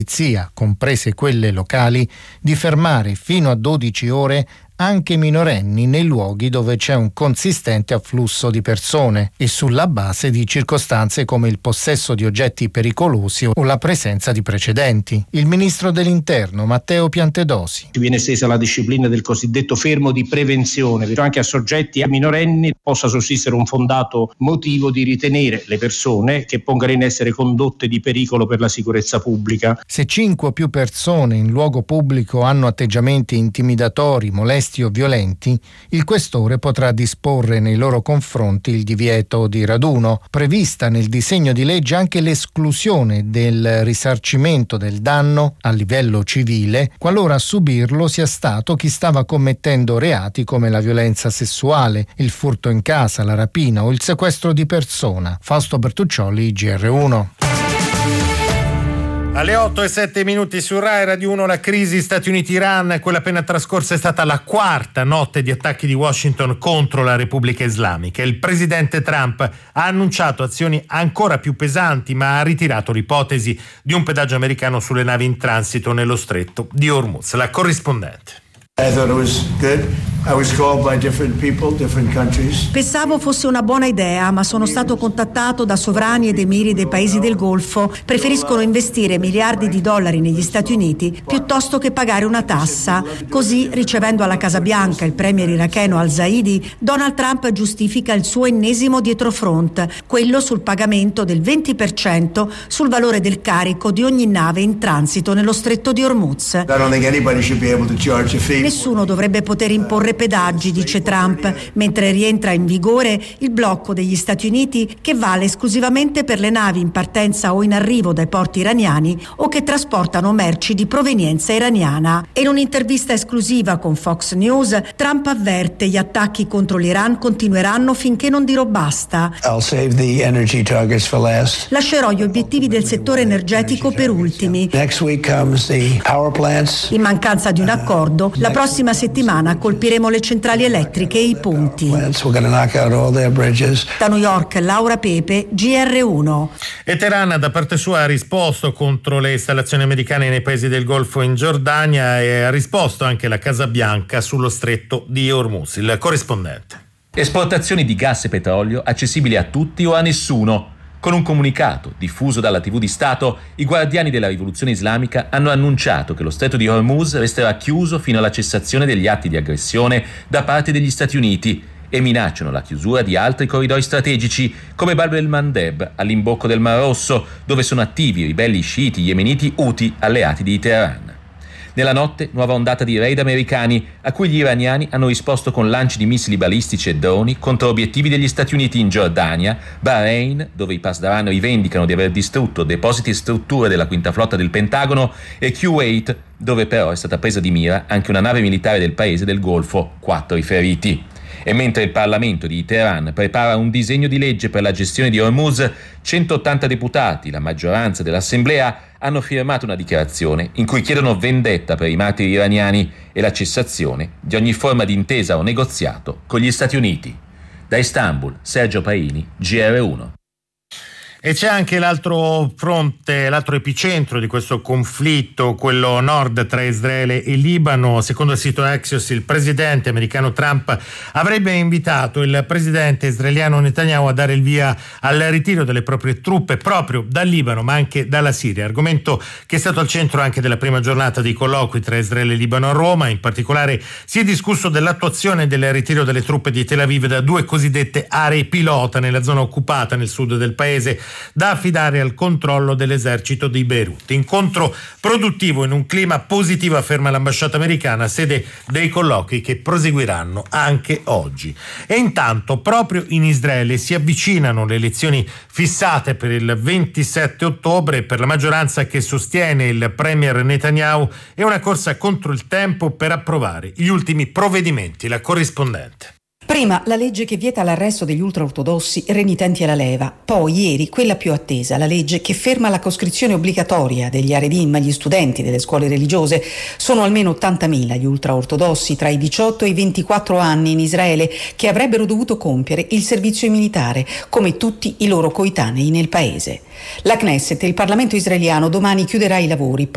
comprese quelle locali, di fermare fino a 12 ore anche minorenni nei luoghi dove c'è un consistente afflusso di persone e sulla base di circostanze come il possesso di oggetti pericolosi o la presenza di precedenti. Il ministro dell'Interno, Matteo Piantedosi. Viene estesa la disciplina del cosiddetto fermo di prevenzione, però anche a soggetti e a minorenni possa sussistere un fondato motivo di ritenere le persone che pongano in essere condotte di pericolo per la sicurezza pubblica. Se 5 o più persone in luogo pubblico hanno atteggiamenti intimidatori, molesti o violenti, il questore potrà disporre nei loro confronti il divieto di raduno. Prevista nel disegno di legge anche l'esclusione del risarcimento del danno a livello civile qualora a subirlo sia stato chi stava commettendo reati come la violenza sessuale, il furto in casa, la rapina o il sequestro di persona. Fausto Bertuccioli, GR1. Alle 8:07 su Rai Radio 1, la crisi Stati Uniti-Iran, quella appena trascorsa è stata la quarta notte di attacchi di Washington contro la Repubblica Islamica. Il presidente Trump ha annunciato azioni ancora più pesanti, ma ha ritirato l'ipotesi di un pedaggio americano sulle navi in transito nello stretto di Hormuz. La corrispondente. I thought it was good. I was called by different people, different countries. Pensavo fosse una buona idea, ma sono stato contattato da sovrani ed emiri dei paesi del Golfo. Preferiscono investire miliardi di dollari negli Stati Uniti piuttosto che pagare una tassa. Così, ricevendo alla Casa Bianca il premier iracheno al-Zaidi, Donald Trump giustifica il suo ennesimo dietrofront, quello sul pagamento del 20% sul valore del carico di ogni nave in transito nello stretto di Hormuz. I don't think anybody should be able to charge a fee. Nessuno dovrebbe poter imporre pedaggi, dice Trump, mentre rientra in vigore il blocco degli Stati Uniti che vale esclusivamente per le navi in partenza o in arrivo dai porti iraniani o che trasportano merci di provenienza iraniana. E in un'intervista esclusiva con Fox News, Trump avverte: gli attacchi contro l'Iran continueranno finché non dirò basta. I'll save the energy targets for last. Lascerò gli obiettivi del settore energetico per ultimi. Next week comes the power plants. In mancanza di un accordo, la prossima settimana colpiremo le centrali elettriche e i ponti. We're gonna knock out all their bridges. Da New York, Laura Pepe, GR1. E Teheran da parte sua ha risposto contro le installazioni americane nei paesi del Golfo, in Giordania, e ha risposto anche la Casa Bianca sullo stretto di Hormuz. Il corrispondente. Esportazioni di gas e petrolio accessibili a tutti o a nessuno. Con un comunicato diffuso dalla TV di Stato, i guardiani della rivoluzione islamica hanno annunciato che lo stretto di Hormuz resterà chiuso fino alla cessazione degli atti di aggressione da parte degli Stati Uniti e minacciano la chiusura di altri corridoi strategici come Bab el-Mandeb all'imbocco del Mar Rosso, dove sono attivi i ribelli sciiti yemeniti Houthi alleati di Teheran. Nella notte, nuova ondata di raid americani a cui gli iraniani hanno risposto con lanci di missili balistici e droni contro obiettivi degli Stati Uniti in Giordania, Bahrain, dove i Pasdaran rivendicano di aver distrutto depositi e strutture della quinta flotta del Pentagono, e Kuwait, dove però è stata presa di mira anche una nave militare del paese del Golfo, 4 i feriti. E mentre il Parlamento di Teheran prepara un disegno di legge per la gestione di Hormuz, 180 deputati, la maggioranza dell'Assemblea, hanno firmato una dichiarazione in cui chiedono vendetta per i martiri iraniani e la cessazione di ogni forma di intesa o negoziato con gli Stati Uniti. Da Istanbul, Sergio Paini, GR1. E c'è anche l'altro fronte, l'altro epicentro di questo conflitto, quello nord tra Israele e Libano. Secondo il sito Axios, il presidente americano Trump avrebbe invitato il presidente israeliano Netanyahu a dare il via al ritiro delle proprie truppe proprio dal Libano, ma anche dalla Siria. Argomento che è stato al centro anche della prima giornata dei colloqui tra Israele e Libano a Roma. In particolare si è discusso dell'attuazione del ritiro delle truppe di Tel Aviv da 2 cosiddette aree pilota nella zona occupata nel sud del paese, da affidare al controllo dell'esercito di Beirut. Incontro produttivo in un clima positivo, afferma l'ambasciata americana, sede dei colloqui che proseguiranno anche oggi. E intanto proprio in Israele si avvicinano le elezioni fissate per il 27 ottobre. Per la maggioranza che sostiene il premier Netanyahu è una corsa contro il tempo per approvare gli ultimi provvedimenti. La corrispondente. Prima la legge che vieta l'arresto degli ultraortodossi renitenti alla leva, poi ieri quella più attesa, la legge che ferma la coscrizione obbligatoria degli Haredim, gli studenti delle scuole religiose. Sono almeno 80.000 gli ultraortodossi tra i 18 e i 24 anni in Israele che avrebbero dovuto compiere il servizio militare, come tutti i loro coetanei nel paese. La Knesset, il Parlamento israeliano, domani chiuderà i lavori.